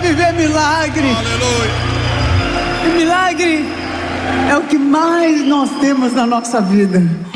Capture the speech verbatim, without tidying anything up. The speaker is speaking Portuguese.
viver milagre. Aleluia. E milagre é o que mais nós temos na nossa vida.